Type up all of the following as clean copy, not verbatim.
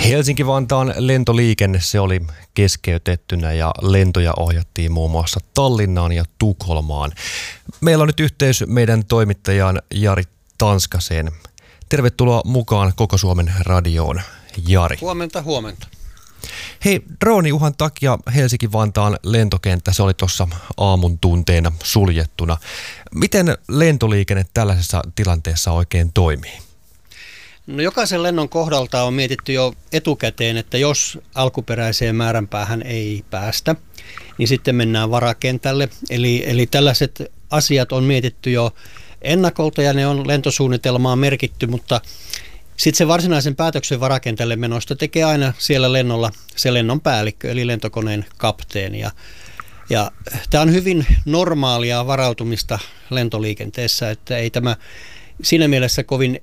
Helsinki-Vantaan lentoliikenne, se oli keskeytettynä ja lentoja ohjattiin muun muassa Tallinnaan ja Tukholmaan. Meillä on nyt yhteys meidän toimittajaan Jari Tanskaseen. Tervetuloa mukaan Koko Suomen radioon, Jari. Huomenta. Hei, drooniuhan takia Helsinki-Vantaan lentokenttä, se oli tuossa aamun tunteena suljettuna. Miten lentoliikenne tällaisessa tilanteessa oikein toimii? No, jokaisen lennon kohdalta on mietitty jo etukäteen, että jos alkuperäiseen määränpäähän ei päästä, niin sitten mennään varakentälle. Eli tällaiset asiat on mietitty jo ennakolta ja ne on lentosuunnitelmaan merkitty, mutta sitten se varsinaisen päätöksen varakentälle menosta tekee aina siellä lennolla se lennon päällikkö, eli lentokoneen kapteeni. Ja tämä on hyvin normaalia varautumista lentoliikenteessä, että ei tämä siinä mielessä kovin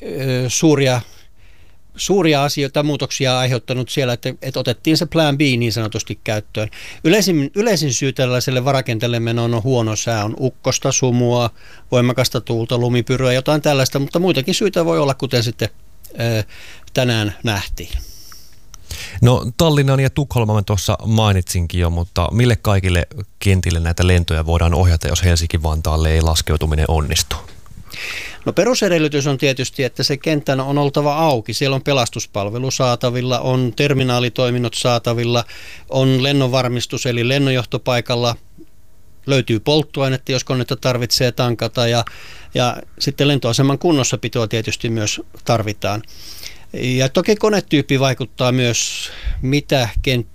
suuria asioita, muutoksia aiheuttanut siellä, että otettiin se plan B niin sanotusti käyttöön. Yleisin syy tällaiselle varakentälle menoon on huono sää, on ukkosta, sumua, voimakasta tuulta, lumipyryä, jotain tällaista, mutta muitakin syitä voi olla, kuten sitten tänään nähtiin. No, Tallinnan ja Tukholman tuossa mainitsinkin jo, mutta mille kaikille kentille näitä lentoja voidaan ohjata, jos Helsinki-Vantaalle ei laskeutuminen onnistu? No, perusedellytys on tietysti, että se kenttä on oltava auki. Siellä on pelastuspalvelu saatavilla, on terminaalitoiminnot saatavilla, on lennonvarmistus eli lennonjohtopaikalla löytyy polttoainetta, jos konetta tarvitsee tankata ja sitten lentoaseman kunnossapitoa tietysti myös tarvitaan. Ja toki konetyyppi vaikuttaa myös, mitä